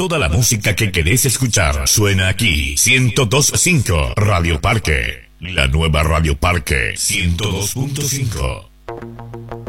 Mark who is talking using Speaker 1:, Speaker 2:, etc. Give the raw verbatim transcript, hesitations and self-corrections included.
Speaker 1: Toda la música que querés escuchar suena aquí. ciento dos punto cinco Radio Parque. La nueva Radio Parque ciento dos punto cinco.